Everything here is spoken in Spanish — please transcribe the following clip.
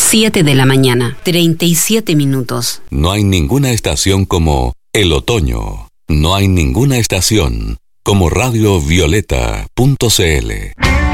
7 de la mañana, 37 minutos. No hay ninguna estación como el otoño. No hay ninguna estación como radiovioleta.cl.